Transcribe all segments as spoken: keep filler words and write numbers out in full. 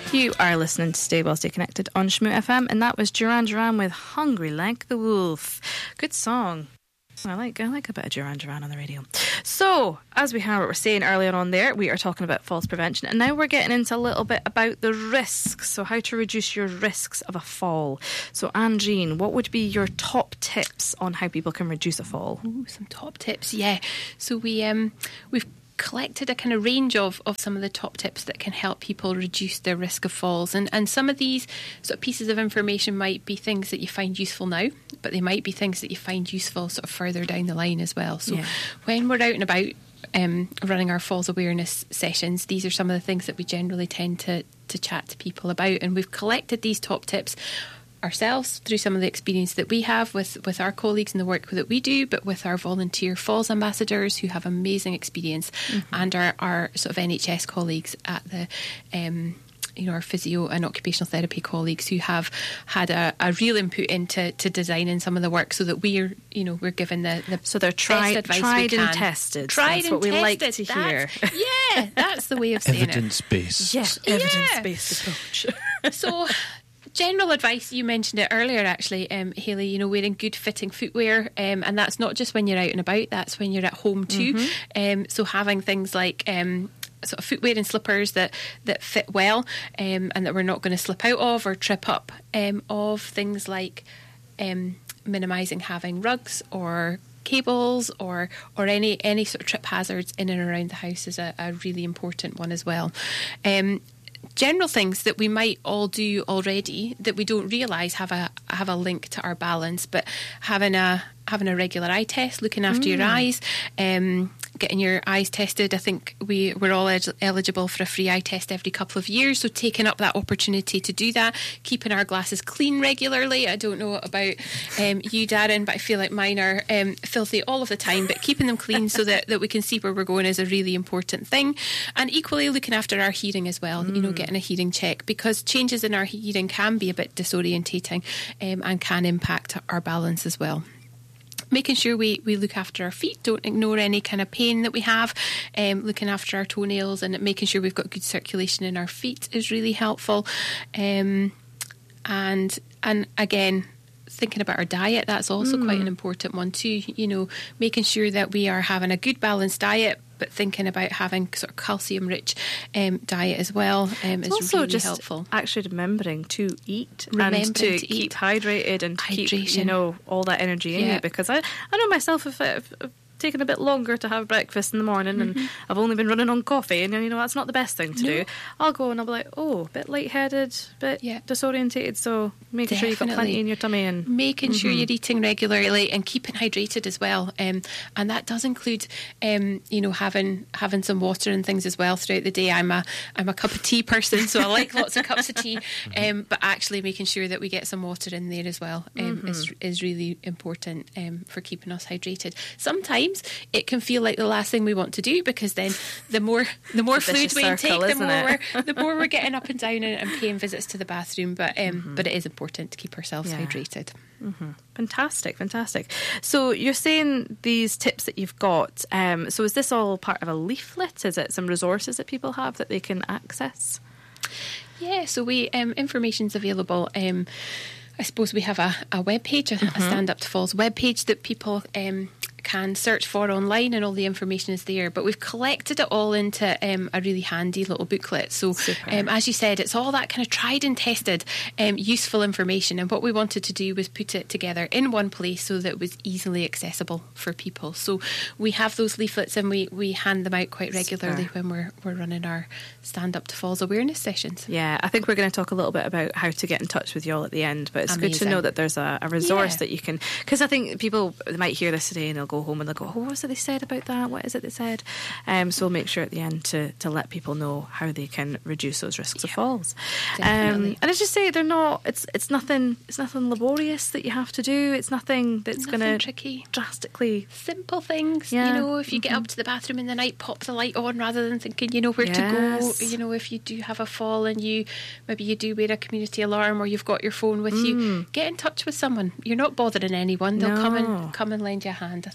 You are listening to Stay Well, Stay Connected on Shmoot F M, and that was Duran Duran with Hungry Like the Wolf. Good song. I like I like a bit of Duran Duran on the radio. So, as we have, what we're saying earlier on there, we are talking about falls prevention, and now we're getting into a little bit about the risks, so how to reduce your risks of a fall. So, Anne-Jean, what would be your top tips on how people can reduce a fall? Ooh, some top tips, yeah. So we um we've collected a kind of range of, of some of the top tips that can help people reduce their risk of falls, and and some of these sort of pieces of information might be things that you find useful now, but they might be things that you find useful sort of further down the line as well. So yeah. when we're out and about um, running our falls awareness sessions, these are some of the things that we generally tend to to chat to people about, and we've collected these top tips ourselves through some of the experience that we have with, with our colleagues and the work that we do, but with our volunteer falls ambassadors who have amazing experience, mm-hmm. and our, our sort of N H S colleagues at the um, you know, our physio and occupational therapy colleagues who have had a, a real input into to designing some of the work, so that we're you know we're given the, the so they're tried tried and tested. Tried that's and what we tested. like to hear. That's, yeah, that's the way of saying evidence based. Yes, yeah. evidence based approach. So. General advice, you mentioned it earlier actually, um, Hayley, you know, wearing good fitting footwear, um, and that's not just when you're out and about, that's when you're at home too. Mm-hmm. Um, so having things like um, sort of footwear and slippers that, that fit well, um, and that we're not going to slip out of or trip up um, of, things like um, minimising having rugs or cables or or any any sort of trip hazards in and around the house is a, a really important one as well. Um, General things that we might all do already that we don't realise have a have a link to our balance, but having a having a regular eye test, looking after mm. your eyes, um, getting your eyes tested. I think we, we're all eg- eligible for a free eye test every couple of years, so taking up that opportunity to do that, keeping our glasses clean regularly. I don't know about um, you, Darren, but I feel like mine are um, filthy all of the time, but keeping them clean so that, that we can see where we're going is a really important thing. And equally looking after our hearing as well, mm. you know, getting a hearing check, because changes in our hearing can be a bit disorientating um, and can impact our balance as well. Making sure we, we look after our feet, don't ignore any kind of pain that we have, um, looking after our toenails and making sure we've got good circulation in our feet is really helpful. Um, and and again, thinking about our diet, that's also mm. quite an important one too. You know, making sure that we are having a good balanced diet, but thinking about having sort of calcium-rich um, diet as well um, is also really just helpful. Actually remembering to eat remembering and to, to keep eat. hydrated and to Hydration. keep, you know, all that energy in yeah. you. Because I, I know myself, if, if, if taken a bit longer to have breakfast in the morning, mm-hmm. and I've only been running on coffee, and you know that's not the best thing to no. do. I'll go and I'll be like, oh, a bit lightheaded, a bit yeah. disorientated, so making Definitely. sure you've got plenty in your tummy and making mm-hmm. sure you're eating regularly and keeping hydrated as well, um, and that does include um, you know having having some water and things as well throughout the day. I'm a I'm a cup of tea person, so I like lots of cups of tea, um, but actually making sure that we get some water in there as well um, mm-hmm. is is really important um, for keeping us hydrated. Sometimes it can feel like the last thing we want to do, because then the more the more fluid we intake, the more we're, the more we're getting up and down and, and paying visits to the bathroom. But um, mm-hmm. but it is important to keep ourselves yeah. hydrated. Mm-hmm. Fantastic, fantastic. So you're saying these tips that you've got. Um, so is this all part of a leaflet? Is it some resources that people have that they can access? Yeah. So we um, information's available. Um, I suppose we have a, a web page, a, mm-hmm. a Stand Up to Falls web page that people um, can search for online, and all the information is there. But we've collected it all into um, a really handy little booklet. So um, as you said, it's all that kind of tried and tested um, useful information, and what we wanted to do was put it together in one place so that it was easily accessible for people. So we have those leaflets, and we, we hand them out quite regularly Super. when we're, we're running our Stand Up to Falls awareness sessions. Yeah, I think we're going to talk a little bit about how to get in touch with you all at the end, but it's Amazing. good to know that there's a, a resource yeah. that you can, because I think people might hear this today and they'll go home and they'll go, oh, what was it they said about that? What is it they said? Um, so we'll make sure at the end to, to let people know how they can reduce those risks yeah, of falls. Um, and as you say, they're not. It's it's nothing. It's nothing laborious that you have to do. It's nothing that's going to tricky, drastically simple things. Yeah. You know, if you mm-hmm. get up to the bathroom in the night, pop the light on rather than thinking you know where yes. to go. You know, if you do have a fall and you maybe you do wear a community alarm or you've got your phone with mm. you, get in touch with someone. You're not bothering anyone. They'll no. come and come and lend you a hand. I think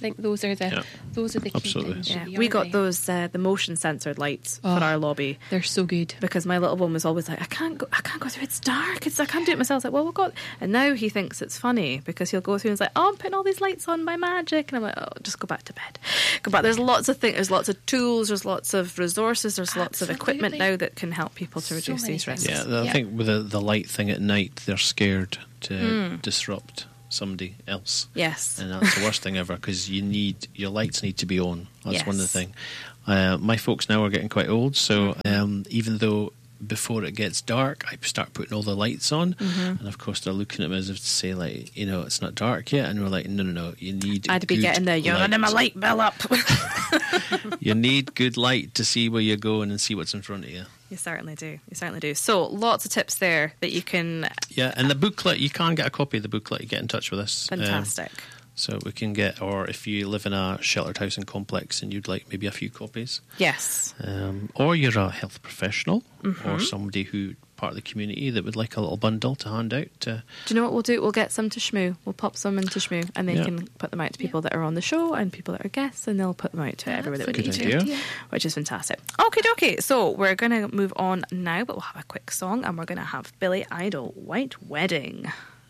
think those are the Yeah. those are the key Absolutely. things. Yeah, really, we aren't got they? those uh, the motion censored lights Oh. for our lobby. They're so good. Because my little one was always like, I can't go, I can't go through. It's dark. It's I can't do it myself. I was like, well, we've got. And now he thinks it's funny because he'll go through and he's like, oh, I'm putting all these lights on by magic, and I'm like, oh, just go back to bed. Go back. There's lots of things. There's lots of tools. There's lots of resources. There's lots of equipment Absolutely. now that can help people to So reduce many these risks. things. Yeah, I Yeah. think with the, the light thing at night, they're scared to Hmm. disrupt somebody else. Yes. And that's the worst thing ever, because you need your lights need to be on. That's one of the Yes. things. Uh, my folks now are getting quite old, so Mm-hmm. um, even though before it gets dark, I start putting all the lights on, Mm-hmm. and of course they're looking at me as if to say, like, you know, it's not dark yet, and we're like, no, no, no, you need. I'd be good getting there. You're light. running my light bill up. You need good light to see where you're going and see what's in front of you. You certainly do. You certainly do. So lots of tips there that you can. Yeah, and the booklet, you can get a copy of the booklet. You get in touch with us. Um, Fantastic. So we can get, or if you live in a sheltered housing complex and you'd like maybe a few copies, Yes. um, or you're a health professional Mm-hmm. or somebody who part of the community that would like a little bundle to hand out. To, Do you know what we'll do? We'll get some to Shmoo. We'll pop some into Shmoo, and they Yeah. can put them out to people that are on the show and people that are guests, and they'll put them out to everyone that would Good need idea. to, which is fantastic. Okay, dokie. So we're going to move on now, but we'll have a quick song, and we're going to have Billy Idol, White Wedding.